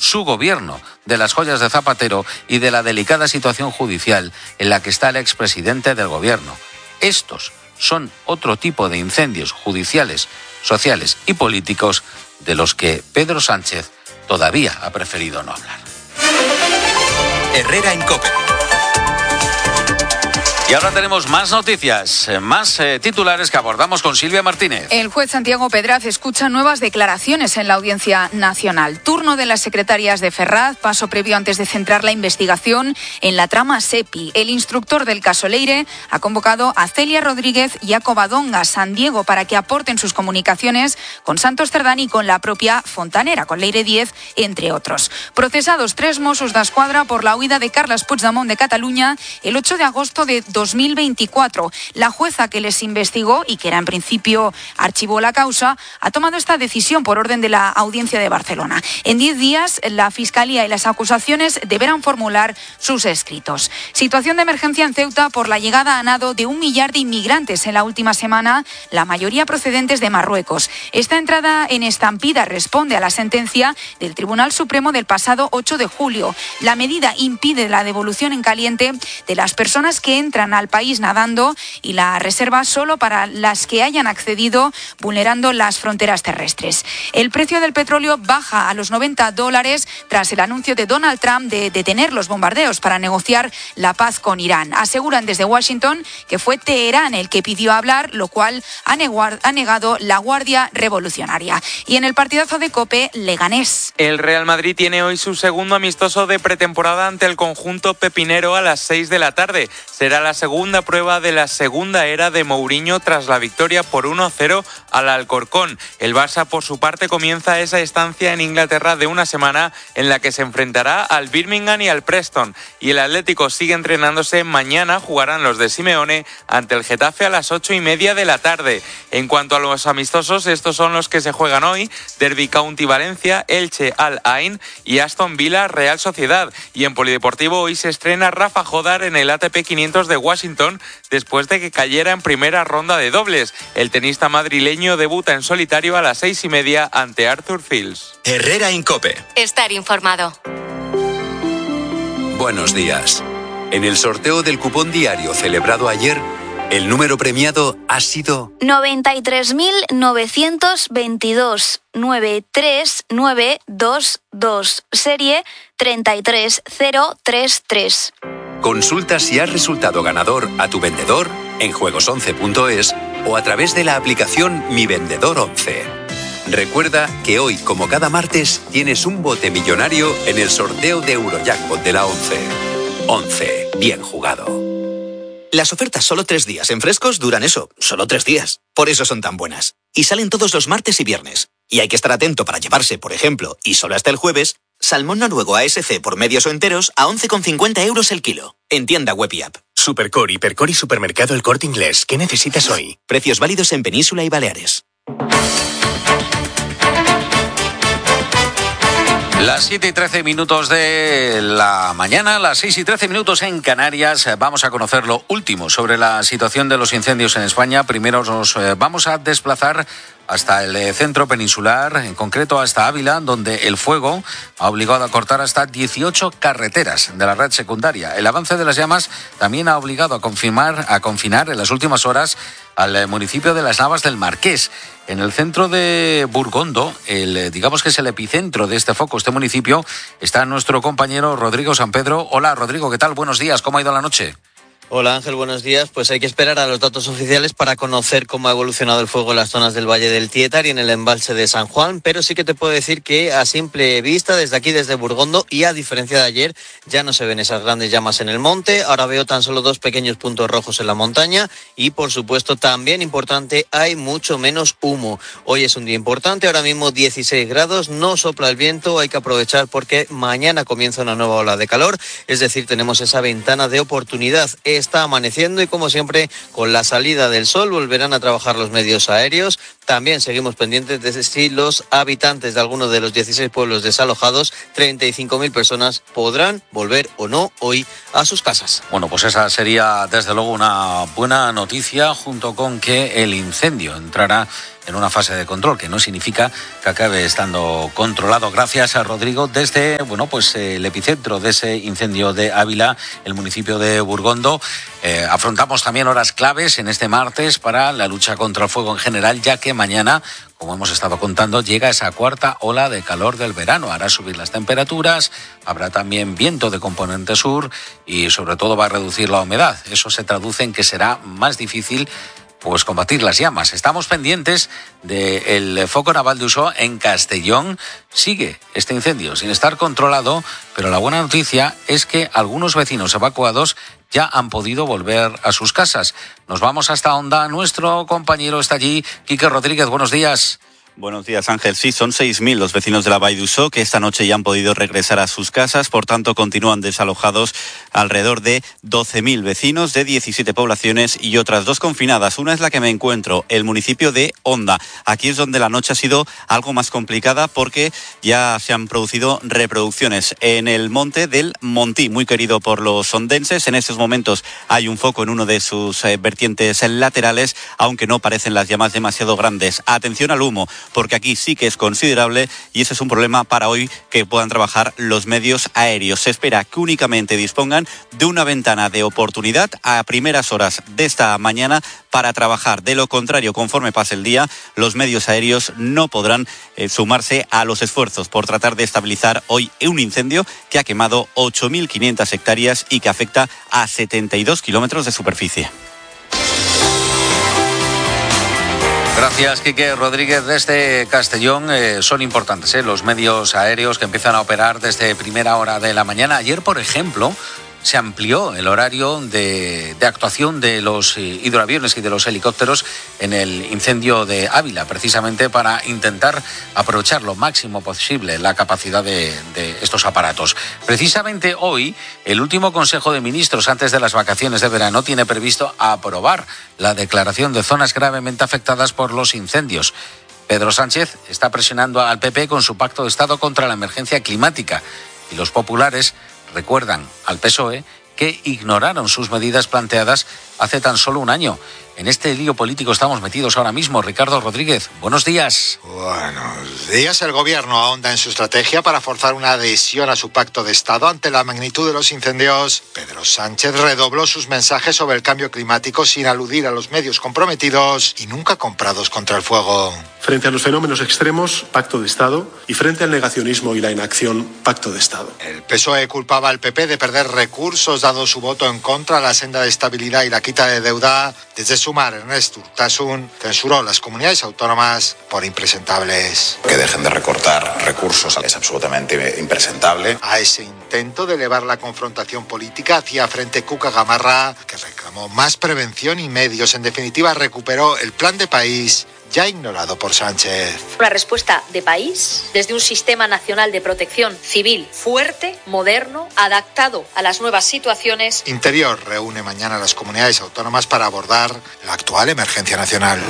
su gobierno, de las joyas de Zapatero y de la delicada situación judicial en la que está el expresidente del gobierno. Estos son otro tipo de incendios judiciales, sociales y políticos de los que Pedro Sánchez todavía ha preferido no hablar. Herrera en COPE. Y ahora tenemos más noticias, más titulares que abordamos con Silvia Martínez. El juez Santiago Pedraz escucha nuevas declaraciones en la Audiencia Nacional. Turno de las secretarias de Ferraz, paso previo antes de centrar la investigación en la trama SEPI. El instructor del caso Leire ha convocado a Celia Rodríguez y a Covadonga San Diego para que aporten sus comunicaciones con Santos Cerdán y con la propia Fontanera, con Leire 10, entre otros. Procesados 3 Mossos d'Esquadra por la huida de Carles Puigdemont de Cataluña el 8 de agosto de 2024. La jueza que les investigó y que era en principio archivó la causa ha tomado esta decisión por orden de la Audiencia de Barcelona. En 10 días la Fiscalía y las acusaciones deberán formular sus escritos. Situación de emergencia en Ceuta por la llegada a nado de 1 millar de inmigrantes en la última semana, la mayoría procedentes de Marruecos. Esta entrada en estampida responde a la sentencia del Tribunal Supremo del pasado 8 de julio. La medida impide la devolución en caliente de las personas que entran al país nadando y la reserva solo para las que hayan accedido vulnerando las fronteras terrestres. El precio del petróleo baja a los $90 tras el anuncio de Donald Trump de detener los bombardeos para negociar la paz con Irán. Aseguran desde Washington que fue Teherán el que pidió hablar, lo cual ha negado la Guardia Revolucionaria. Y en el partidazo de COPE, Leganés. El Real Madrid tiene hoy su segundo amistoso de pretemporada ante el conjunto pepinero a las 6 de la tarde. Será la segunda prueba de la segunda era de Mourinho tras la victoria por 1-0 al Alcorcón. El Barça, por su parte, comienza esa estancia en Inglaterra de una semana en la que se enfrentará al Birmingham y al Preston. Y el Atlético sigue entrenándose. Mañana jugarán los de Simeone ante el Getafe a las 8:30 de la tarde. En cuanto a los amistosos, estos son los que se juegan hoy: Derby County Valencia, Elche Al Ain y Aston Villa Real Sociedad. Y en polideportivo hoy se estrena Rafa Jodar en el ATP 500 de Washington después de que cayera en primera ronda de dobles. El tenista madrileño debuta en solitario a las 6:30 ante Arthur Fields. Herrera en COPE. Estar informado. Buenos días. En el sorteo del cupón diario celebrado ayer, el número premiado ha sido 93.922 93922, serie 33033. Consulta si has resultado ganador a tu vendedor en juegos11.es o a través de la aplicación Mi Vendedor 11. Recuerda que hoy, como cada martes, tienes un bote millonario en el sorteo de Eurojackpot de la 11. 11. Bien jugado. Las ofertas solo 3 días en Frescos duran eso, solo 3 días. Por eso son tan buenas. Y salen todos los martes y viernes. Y hay que estar atento para llevarse, por ejemplo, y solo hasta el jueves, salmón noruego ASC por medios o enteros a 11,50 euros el kilo. En tienda web y app. Supercor, Hipercor y Supermercado El Corte Inglés. ¿Qué necesitas hoy? Precios válidos en Península y Baleares. Las 7:13 de la mañana, las 6:13 en Canarias. Vamos a conocer lo último sobre la situación de los incendios en España. Primero nos vamos a desplazar hasta el centro peninsular, en concreto hasta Ávila, donde el fuego ha obligado a cortar hasta 18 carreteras de la red secundaria. El avance de las llamas también ha obligado a confinar en las últimas horas al municipio de Las Navas del Marqués. En el centro de Burgondo, digamos que es el epicentro de este foco, este municipio, está nuestro compañero Rodrigo San Pedro. Hola Rodrigo, ¿qué tal? Buenos días, ¿cómo ha ido la noche? Hola Ángel, buenos días. Pues hay que esperar a los datos oficiales para conocer cómo ha evolucionado el fuego en las zonas del Valle del Tietar y en el embalse de San Juan, pero sí que te puedo decir que a simple vista, desde aquí, desde Burgondo, y a diferencia de ayer, ya no se ven esas grandes llamas en el monte. Ahora veo tan solo 2 pequeños puntos rojos en la montaña y, por supuesto, también importante, hay mucho menos humo. Hoy es un día importante, ahora mismo 16 grados, no sopla el viento, hay que aprovechar porque mañana comienza una nueva ola de calor, es decir, tenemos esa ventana de oportunidad. Está amaneciendo y, como siempre, con la salida del sol volverán a trabajar los medios aéreos. También seguimos pendientes de si los habitantes de algunos de los 16 pueblos desalojados, 35.000 personas, podrán volver o no hoy a sus casas. Bueno, pues esa sería desde luego una buena noticia, junto con que el incendio entrará en una fase de control, que no significa que acabe estando controlado. Gracias a Rodrigo desde, el epicentro de ese incendio de Ávila, el municipio de Burgondo. Afrontamos también horas claves en este martes para la lucha contra el fuego en general, ya que mañana, como hemos estado contando, llega esa cuarta ola de calor del verano. Hará subir las temperaturas, habrá también viento de componente sur y sobre todo va a reducir la humedad. Eso se traduce en que será más difícil combatir las llamas. Estamos pendientes del foco naval de Uso en Castellón. Sigue este incendio sin estar controlado, pero la buena noticia es que algunos vecinos evacuados ya han podido volver a sus casas. Nos vamos hasta Onda. Nuestro compañero está allí, Quique Rodríguez. Buenos días. Buenos días, Ángel. Sí, son 6.000 los vecinos de la Vall d'Uso que esta noche ya han podido regresar a sus casas. Por tanto, continúan desalojados alrededor de 12.000 vecinos de 17 poblaciones y otras 2 confinadas. Una es la que me encuentro, el municipio de Onda. Aquí es donde la noche ha sido algo más complicada porque ya se han producido reproducciones en el monte del Montí, muy querido por los ondenses. En estos momentos hay un foco en uno de sus vertientes laterales, aunque no parecen las llamas demasiado grandes. Atención al humo, porque aquí sí que es considerable y ese es un problema para hoy que puedan trabajar los medios aéreos. Se espera que únicamente dispongan de una ventana de oportunidad a primeras horas de esta mañana para trabajar. De lo contrario, conforme pase el día, los medios aéreos no podrán sumarse a los esfuerzos por tratar de estabilizar hoy un incendio que ha quemado 8.500 hectáreas y que afecta a 72 kilómetros de superficie. Gracias, Quique Rodríguez. Desde Castellón son importantes los medios aéreos que empiezan a operar desde primera hora de la mañana. Ayer, por ejemplo, se amplió el horario de actuación de los hidroaviones y de los helicópteros en el incendio de Ávila, precisamente para intentar aprovechar lo máximo posible la capacidad de estos aparatos. Precisamente hoy, el último Consejo de Ministros antes de las vacaciones de verano tiene previsto aprobar la declaración de zonas gravemente afectadas por los incendios. Pedro Sánchez está presionando al PP con su pacto de Estado contra la emergencia climática y los populares recuerdan al PSOE que ignoraron sus medidas planteadas hace tan solo un año. En este lío político estamos metidos ahora mismo. Ricardo Rodríguez, buenos días. Buenos días. El gobierno ahonda en su estrategia para forzar una adhesión a su pacto de Estado ante la magnitud de los incendios. Pedro Sánchez redobló sus mensajes sobre el cambio climático sin aludir a los medios comprometidos y nunca comprados contra el fuego. Frente a los fenómenos extremos, pacto de Estado, y frente al negacionismo y la inacción, pacto de Estado. El PSOE culpaba al PP de perder recursos dado su voto en contra a la senda de estabilidad y la quita de deuda. Desde Sumar, Ernest Urtasun censuró las comunidades autónomas por impresentables. Que dejen de recortar recursos es absolutamente impresentable. A ese intento de elevar la confrontación política hacía frente Cuca Gamarra, que reclamó más prevención y medios. En definitiva, recuperó el plan de país ya ignorado por Sánchez. Una respuesta de país desde un sistema nacional de protección civil fuerte, moderno, adaptado a las nuevas situaciones. Interior reúne mañana a las comunidades autónomas para abordar la actual emergencia nacional.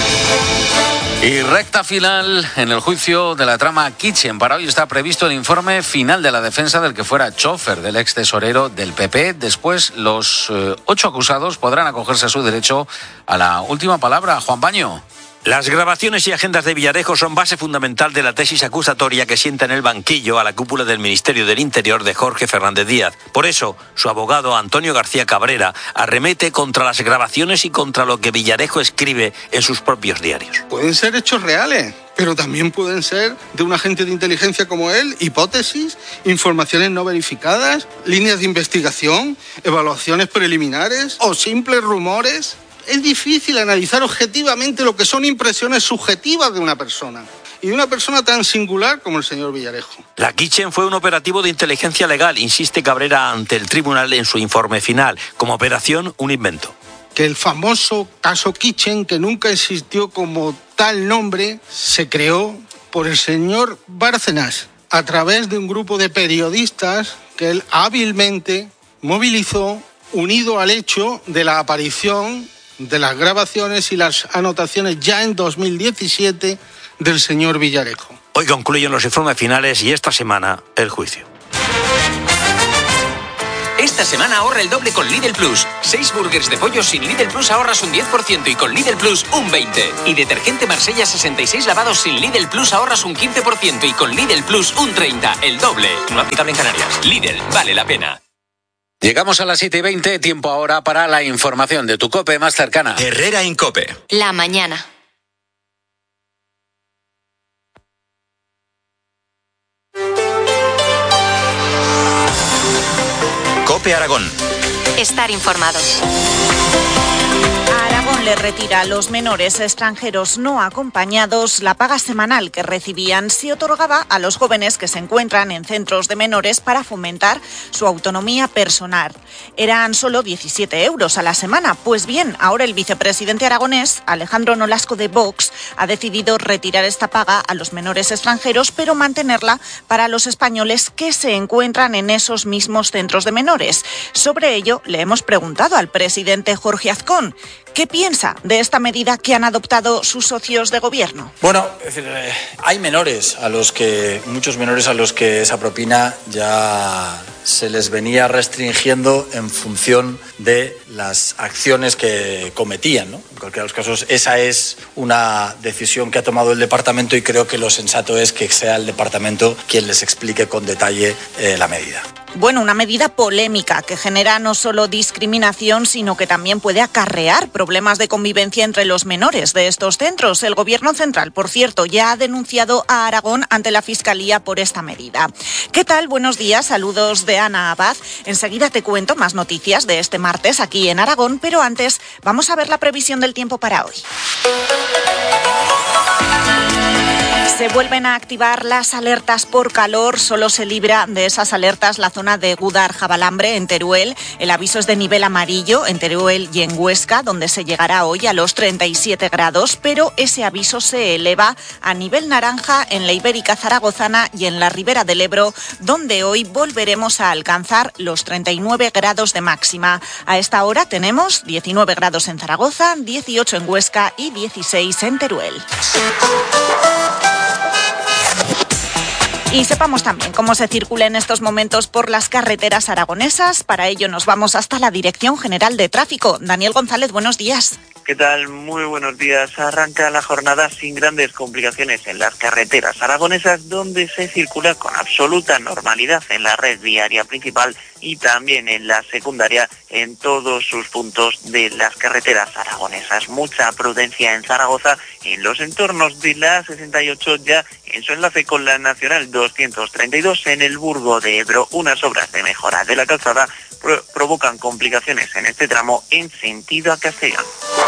Y recta final en el juicio de la trama Kitchen. Para hoy está previsto el informe final de la defensa del que fuera chofer del ex tesorero del PP. Después, los 8 acusados podrán acogerse a su derecho a la última palabra. Juan Baño. Las grabaciones y agendas de Villarejo son base fundamental de la tesis acusatoria que sienta en el banquillo a la cúpula del Ministerio del Interior de Jorge Fernández Díaz. Por eso, su abogado Antonio García Cabrera arremete contra las grabaciones y contra lo que Villarejo escribe en sus propios diarios. Pueden ser hechos reales, pero también pueden ser de un agente de inteligencia como él, hipótesis, informaciones no verificadas, líneas de investigación, evaluaciones preliminares o simples rumores. Es difícil analizar objetivamente lo que son impresiones subjetivas de una persona. Y de una persona tan singular como el señor Villarejo. La Kitchen fue un operativo de inteligencia legal, insiste Cabrera ante el tribunal en su informe final. Como operación, un invento. Que el famoso caso Kitchen, que nunca existió como tal nombre, se creó por el señor Bárcenas a través de un grupo de periodistas que él hábilmente movilizó, unido al hecho de la aparición de las grabaciones y las anotaciones ya en 2017 del señor Villarejo. Hoy concluyen los informes finales y esta semana el juicio. Esta semana ahorra el doble con Lidl Plus. 6 burgers de pollo sin Lidl Plus ahorras un 10% y con Lidl Plus un 20%. Y detergente Marsella 66 lavados sin Lidl Plus ahorras un 15% y con Lidl Plus un 30%. El doble. No aplicable en Canarias. Lidl, vale la pena. Llegamos a las 7:20, tiempo ahora para la información de tu COPE más cercana. Herrera Incope. La mañana. COPE Aragón. Estar informado. Aragón le retira a los menores extranjeros no acompañados la paga semanal que recibían. Se otorgaba a los jóvenes que se encuentran en centros de menores para fomentar su autonomía personal. Eran solo 17 euros a la semana. Pues bien, ahora el vicepresidente aragonés, Alejandro Nolasco de Vox, ha decidido retirar esta paga a los menores extranjeros, pero mantenerla para los españoles que se encuentran en esos mismos centros de menores. Sobre ello le hemos preguntado al presidente Jorge Azcón qué piensa de esta medida que han adoptado sus socios de gobierno. Bueno, hay muchos menores a los que esa propina ya se les venía restringiendo en función de las acciones que cometían, ¿no? En cualquiera de los casos, esa es una decisión que ha tomado el departamento y creo que lo sensato es que sea el departamento quien les explique con detalle la medida. Bueno, una medida polémica que genera no solo discriminación, sino que también puede acarrear problemas de convivencia entre los menores de estos centros. El Gobierno central, por cierto, ya ha denunciado a Aragón ante la Fiscalía por esta medida. ¿Qué tal? Buenos días, saludos de Ana Abad. Enseguida te cuento más noticias de este martes aquí en Aragón, pero antes vamos a ver la previsión del tiempo para hoy. Se vuelven a activar las alertas por calor. Solo se libra de esas alertas la zona de Gúdar-Jabalambre, en Teruel. El aviso es de nivel amarillo en Teruel y en Huesca, donde se llegará hoy a los 37 grados, pero ese aviso se eleva a nivel naranja en la Ibérica Zaragozana y en la Ribera del Ebro, donde hoy volveremos a alcanzar los 39 grados de máxima. A esta hora tenemos 19 grados en Zaragoza, 18 en Huesca y 16 en Teruel. Y sepamos también cómo se circula en estos momentos por las carreteras aragonesas. Para ello nos vamos hasta la Dirección General de Tráfico. Daniel González, buenos días. ¿Qué tal? Muy buenos días. Arranca la jornada sin grandes complicaciones en las carreteras aragonesas, donde se circula con absoluta normalidad en la red viaria principal y también en la secundaria en todos sus puntos de las carreteras aragonesas. Mucha prudencia en Zaragoza, en los entornos de la A68 ya en su enlace con la Nacional 232 en el Burgo de Ebro. Unas obras de mejora de la calzada provocan complicaciones en este tramo en sentido a Castellón.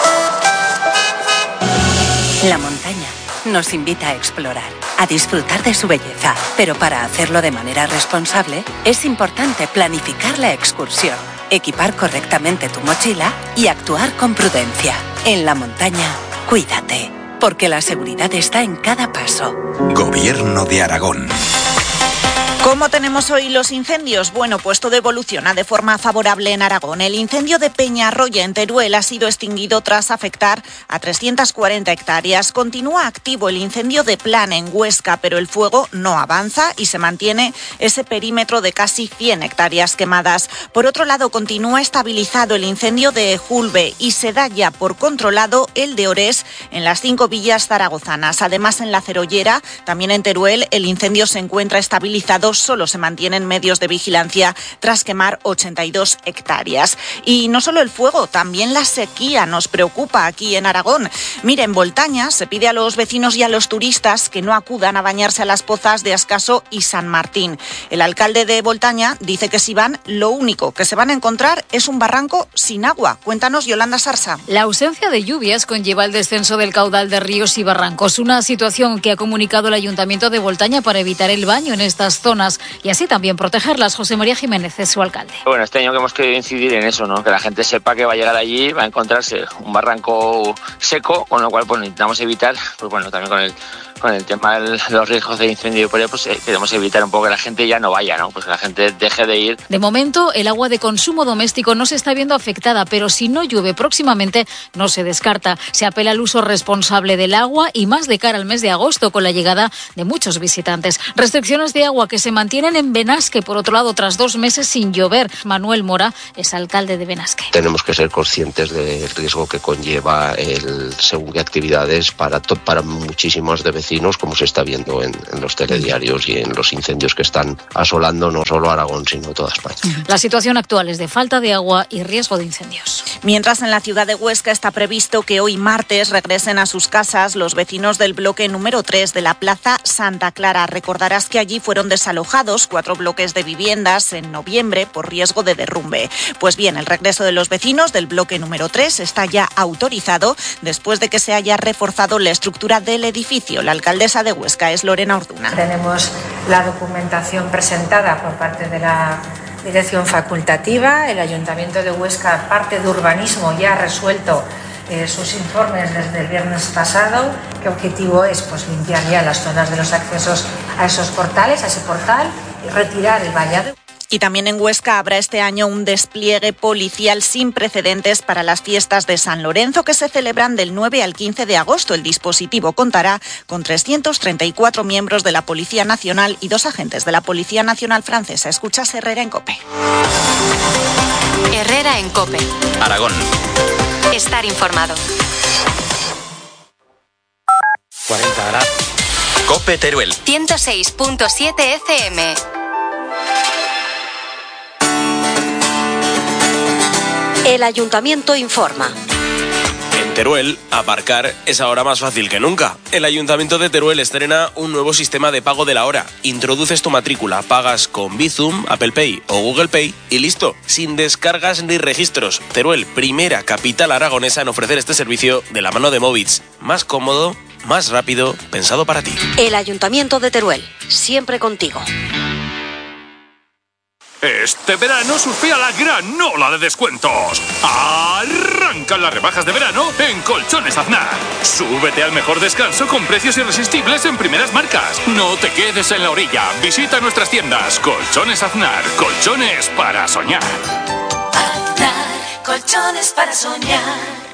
La montaña nos invita a explorar, a disfrutar de su belleza, pero para hacerlo de manera responsable es importante planificar la excursión, equipar correctamente tu mochila y actuar con prudencia. En la montaña, cuídate, porque la seguridad está en cada paso. Gobierno de Aragón. ¿Cómo tenemos hoy los incendios? Bueno, pues todo evoluciona de forma favorable en Aragón. El incendio de Peñarroya en Teruel ha sido extinguido tras afectar a 340 hectáreas. Continúa activo el incendio de Plana en Huesca, pero el fuego no avanza y se mantiene ese perímetro de casi 100 hectáreas quemadas. Por otro lado, continúa estabilizado el incendio de Julbe y se da ya por controlado el de Orés en las 5 villas zaragozanas. Además, en la Cerollera, también en Teruel, el incendio se encuentra estabilizado. Solo se mantienen medios de vigilancia tras quemar 82 hectáreas. Y no solo el fuego, también la sequía nos preocupa aquí en Aragón. Mire, en Boltaña se pide a los vecinos y a los turistas que no acudan a bañarse a las pozas de Ascaso y San Martín. El alcalde de Boltaña dice que si van, lo único que se van a encontrar es un barranco sin agua. Cuéntanos, Yolanda Sarsa. La ausencia de lluvias conlleva el descenso del caudal de ríos y barrancos, una situación que ha comunicado el Ayuntamiento de Boltaña para evitar el baño en estas zonas y así también protegerlas. José María Jiménez es su alcalde. Bueno, este año que hemos querido incidir en eso, ¿no? Que la gente sepa que va a llegar allí, va a encontrarse un barranco seco, con lo cual pues necesitamos evitar, pues bueno, también con el tema de los riesgos de incendio, pues queremos evitar un poco que la gente ya no vaya, ¿no? Pues que la gente deje de ir. De momento, el agua de consumo doméstico no se está viendo afectada, pero si no llueve próximamente, no se descarta. Se apela al uso responsable del agua y más de cara al mes de agosto, con la llegada de muchos visitantes. Restricciones de agua que se mantienen en Benasque, por otro lado, tras 2 meses sin llover. Manuel Mora es alcalde de Benasque. Tenemos que ser conscientes del riesgo que conlleva según qué actividades para muchísimos de vecinos, como se está viendo en los telediarios y en los incendios que están asolando no solo Aragón, sino toda España. La situación actual es de falta de agua y riesgo de incendios. Mientras, en la ciudad de Huesca está previsto que hoy martes regresen a sus casas los vecinos del bloque número 3 de la Plaza Santa Clara. Recordarás que allí fueron desalojados 4 bloques de viviendas en noviembre por riesgo de derrumbe. Pues bien, el regreso de los vecinos del bloque número 3 está ya autorizado después de que se haya reforzado la estructura del edificio. La alcaldesa de Huesca es Lorena Orduna. Tenemos la documentación presentada por parte de la Dirección Facultativa. El Ayuntamiento de Huesca, parte de urbanismo, ya ha resuelto sus informes desde el viernes pasado. ¿Qué objetivo es? Pues limpiar ya las zonas de los accesos a esos portales, a ese portal, y retirar el vallado. Y también en Huesca habrá este año un despliegue policial sin precedentes para las fiestas de San Lorenzo, que se celebran del 9 al 15 de agosto. El dispositivo contará con 334 miembros de la Policía Nacional y 2 agentes de la Policía Nacional francesa. Escuchas Herrera en COPE. Herrera en COPE. Aragón. Estar informado. 40 grados. COPE Teruel. 106.7 FM. El Ayuntamiento informa. En Teruel, aparcar es ahora más fácil que nunca. El Ayuntamiento de Teruel estrena un nuevo sistema de pago de la hora. Introduces tu matrícula, pagas con Bizum, Apple Pay o Google Pay y listo, sin descargas ni registros. Teruel, primera capital aragonesa en ofrecer este servicio de la mano de Movits. Más cómodo, más rápido, pensado para ti. El Ayuntamiento de Teruel, siempre contigo. Este verano surfea la gran ola de descuentos. Arrancan las rebajas de verano en Colchones Aznar. Súbete al mejor descanso con precios irresistibles en primeras marcas. No te quedes en la orilla. Visita nuestras tiendas. Colchones Aznar. Colchones para soñar. Aznar. Colchones para soñar.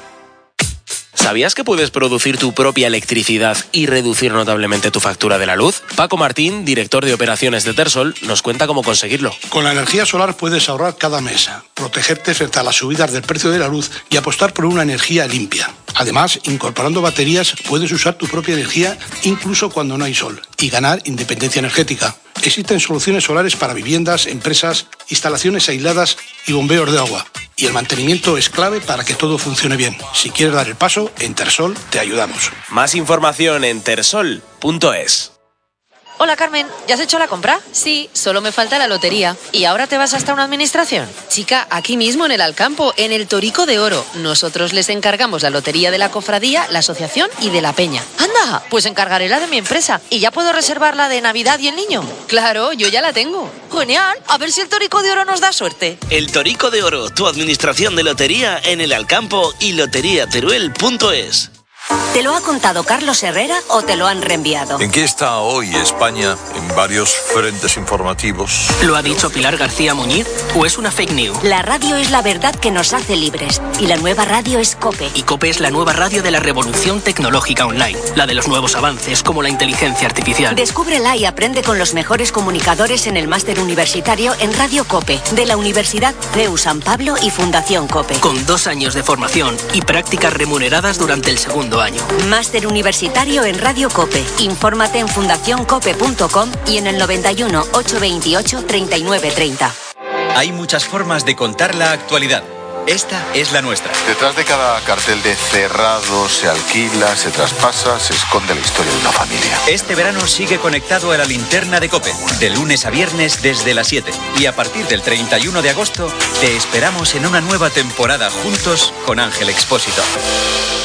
¿Sabías que puedes producir tu propia electricidad y reducir notablemente tu factura de la luz? Paco Martín, director de operaciones de Tersol, nos cuenta cómo conseguirlo. Con la energía solar puedes ahorrar cada mes, protegerte frente a las subidas del precio de la luz y apostar por una energía limpia. Además, incorporando baterías, puedes usar tu propia energía incluso cuando no hay sol y ganar independencia energética. Existen soluciones solares para viviendas, empresas, instalaciones aisladas y bombeos de agua. Y el mantenimiento es clave para que todo funcione bien. Si quieres dar el paso, en Tersol te ayudamos. Más información en tersol.es. Hola Carmen, ¿ya has hecho la compra? Sí, solo me falta la lotería. ¿Y ahora te vas hasta una administración? Chica, aquí mismo en el Alcampo, en el Torico de Oro. Nosotros les encargamos la lotería de la cofradía, la asociación y de la peña. ¡Anda! Pues encargaré la de mi empresa. ¿Y ya puedo reservar la de Navidad y el niño? Claro, yo ya la tengo. Genial, a ver si el Torico de Oro nos da suerte. El Torico de Oro, tu administración de lotería en el Alcampo y loteriateruel.es. ¿Te lo ha contado Carlos Herrera o te lo han reenviado? ¿En qué está hoy España en varios frentes informativos? ¿Lo ha dicho Pilar García Muñiz o es una fake news? La radio es la verdad que nos hace libres y la nueva radio es COPE. Y COPE es la nueva radio de la revolución tecnológica online, la de los nuevos avances como la inteligencia artificial. Descúbrela y aprende con los mejores comunicadores en el máster universitario en Radio COPE de la Universidad CEU San Pablo y Fundación COPE. Con 2 años de formación y prácticas remuneradas durante el segundo año. Máster universitario en Radio COPE. Infórmate en fundacioncope.com y en el 91 828 3930. Hay muchas formas de contar la actualidad. Esta es la nuestra. Detrás de cada cartel de cerrado, se alquila, se traspasa, se esconde la historia de una familia. Este verano sigue conectado a la linterna de COPE, de lunes a viernes desde las 7. Y a partir del 31 de agosto, te esperamos en una nueva temporada juntos con Ángel Expósito.